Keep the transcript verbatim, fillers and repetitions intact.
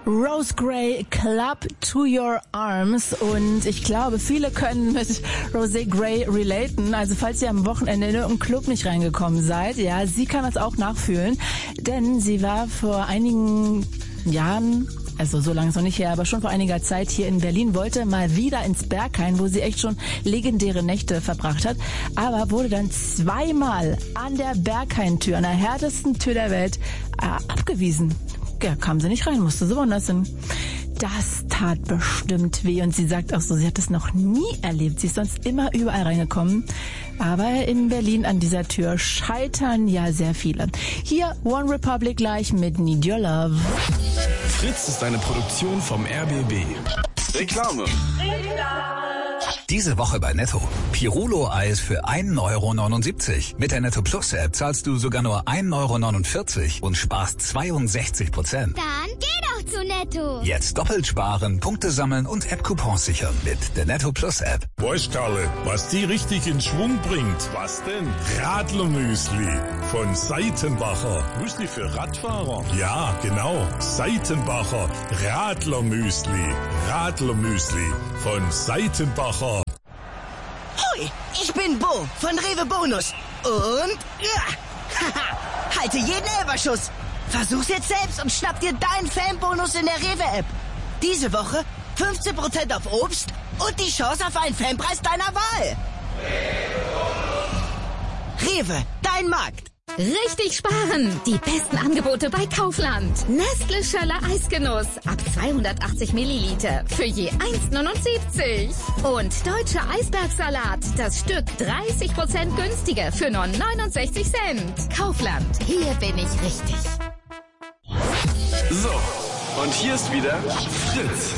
Rose Gray, Club to Your Arms. Und ich glaube, viele können mit Rose Gray relaten. Also falls ihr am Wochenende in irgendeinen Club nicht reingekommen seid, ja, sie kann das auch nachfühlen. Denn sie war vor einigen Jahren, also so lange ist noch nicht her, aber schon vor einiger Zeit hier in Berlin, wollte mal wieder ins Berghain, wo sie echt schon legendäre Nächte verbracht hat, aber wurde dann zweimal an der Berghain-Tür, an der härtesten Tür der Welt, äh, abgewiesen. Ja, kam sie nicht rein, musste sie woanders hin. Das tat bestimmt weh und sie sagt auch so, sie hat das noch nie erlebt. Sie ist sonst immer überall reingekommen. Aber in Berlin an dieser Tür scheitern ja sehr viele. Hier One Republic gleich mit Need Your Love. Fritz ist eine Produktion vom R B B. Reklame. Diese Woche bei Netto. Pirulo-Eis für ein Euro neunundsiebzig. Mit der Netto Plus App zahlst du sogar nur ein Euro neunundvierzig und sparst zweiundsechzig Prozent. Dann geh doch zu Netto. Jetzt doppelt sparen, Punkte sammeln und App-Coupons sichern mit der Netto Plus App. Weißt Karle, was die richtig in Schwung bringt? Was denn? Radlermüsli von Seitenbacher. Müsli für Radfahrer? Ja, genau. Seitenbacher Radlermüsli. Radlermüsli von Seitenbacher. Hoi, ich bin Bo von Rewe Bonus. Und ja, haha, halte jeden Elberschuss. Versuch's jetzt selbst und schnapp dir deinen Fanbonus in der Rewe-App. Diese Woche fünfzehn Prozent auf Obst und die Chance auf einen Fanpreis deiner Wahl. Rewe, dein Markt. Richtig sparen! Die besten Angebote bei Kaufland. Nestle Schöller Eisgenuss ab zweihundertachtzig Milliliter für je eins neunundsiebzig. Und deutscher Eisbergsalat, das Stück dreißig Prozent günstiger für nur neunundsechzig Cent. Kaufland, hier bin ich richtig. So, und hier ist wieder Fritz.